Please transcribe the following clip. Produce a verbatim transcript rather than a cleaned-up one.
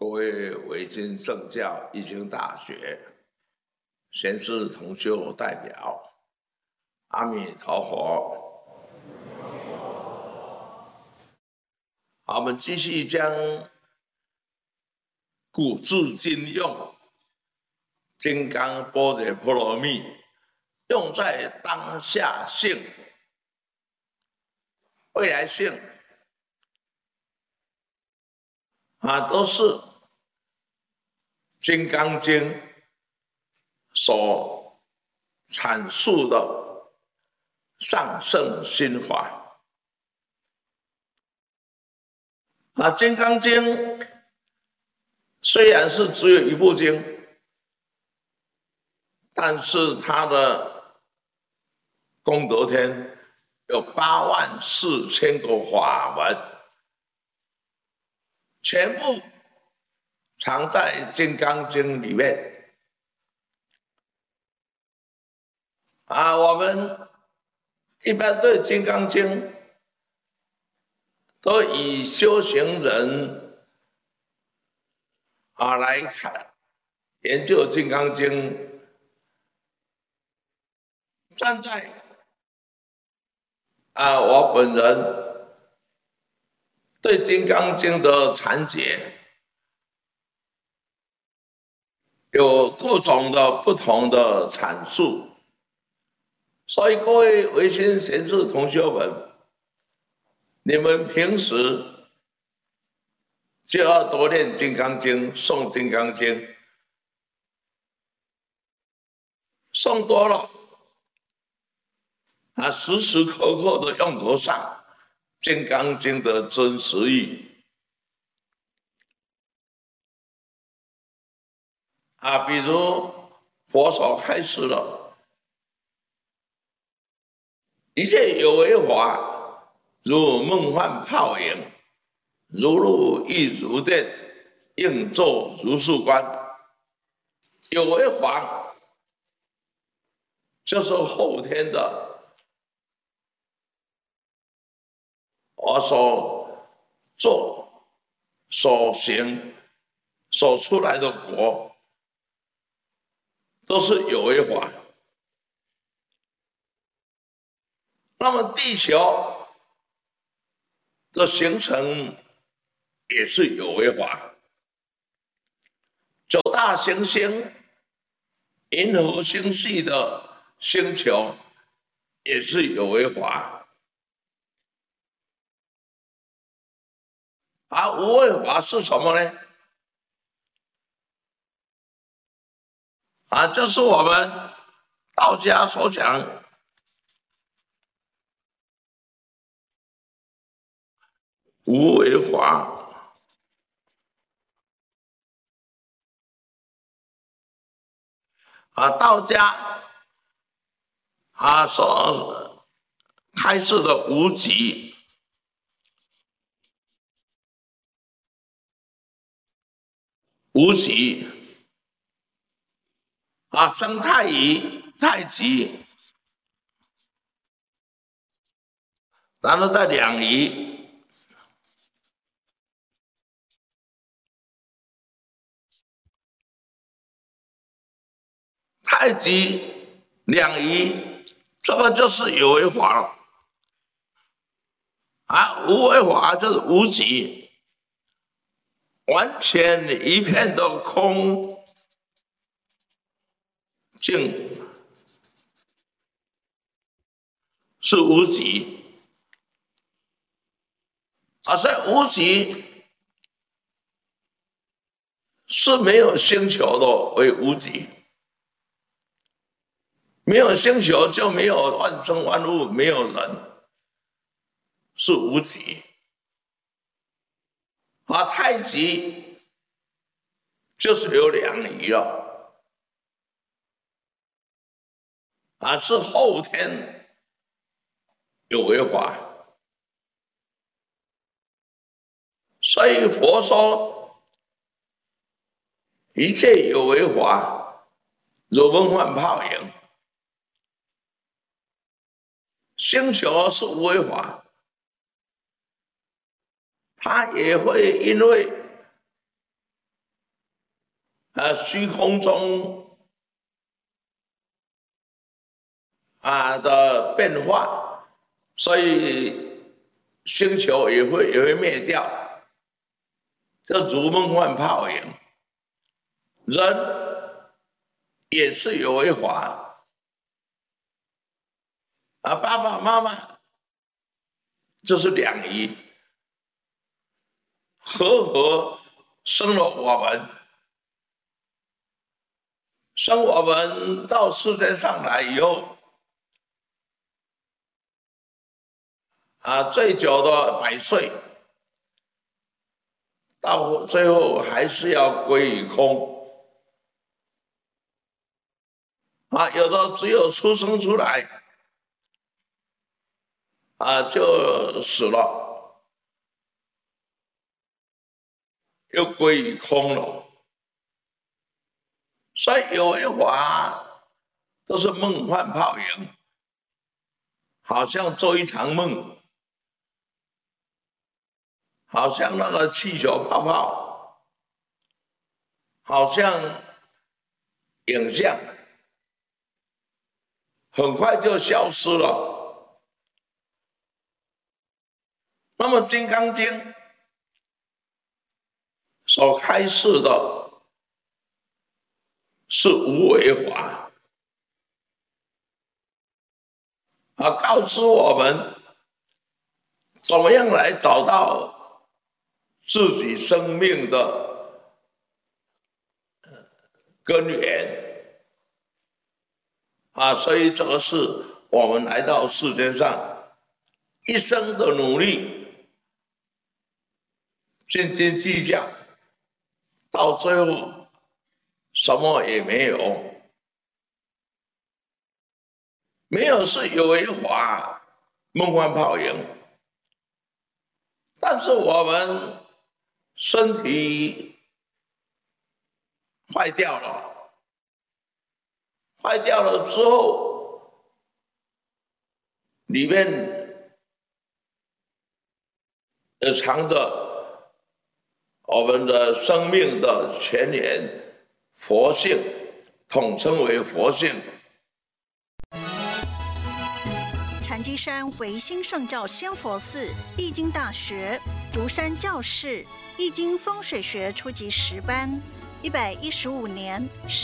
各位维京圣教义经大学贤士同修代表，阿弥陀佛。好，我们继续将古字今用金刚般若波罗蜜用在当下性、未来性啊，都是《金刚经》所阐述的上圣心法。啊，《金刚经》虽然是只有一部经，但是它的功德天有八万四千个法门，全部藏在《金刚经》里面。啊，我们一般对《金刚经》都以修行人啊来看研究《金刚经》，站在啊我本人对《金刚经》的阐解有各种的不同的阐述，所以各位维新贤士同学们，你们平时就要多念《金刚经》，诵《金刚经》，诵多了啊，时时刻刻的用得上《金刚经》的真实意啊，比如佛所开示了，一切有为法，如梦幻泡影，如露亦如电，应作如是观。有为法就是后天的我所做、所行、所出来的果，都是有为法。那么地球的形成也是有为法，九大行星、银河星系的星球也是有为法，而无为法是什么呢？啊，就是我们道家所讲无为法。啊，道家啊所开示的无极，无极啊，生太乙、太极，然后再两仪。太极、两仪，这个就是有为法了。啊，无为法就是无极，完全一片的空静，是无极。啊，所以无极是没有星球的为无极。没有星球就没有万生万物，没有人，是无极。啊，太极就是有两仪了，啊，是后天有为法。所以佛说一切有为法，如梦幻泡影。星球是无为法，它也会因为啊虚空中啊的变化，所以星球也会也会灭掉，就如梦幻泡影。人也是有为法啊，爸爸妈妈就是两仪，和合生了我们，生我们到世界上来以后，啊，最久的百岁，到最后还是要归于空。啊，有的只有出生出来，啊，就死了，又归于空了。所以有为法都是梦幻泡影，好像做一场梦，好像那个气球泡泡，好像影像，很快就消失了。那么《金刚经》所开示的是无为法，啊，告诉我们怎么样来找到自己生命的根源啊，所以这个是我们来到世界上一生的努力，斤斤计较，到最后什么也没有。没有是有为法，梦幻泡影。但是我们身体坏掉了，坏掉了之后，里面也藏着我们的生命的泉源，佛性，统称为佛性。 禅机山维新圣教仙佛寺易经大学竹山教室易经风水学初级十班，一百一十五年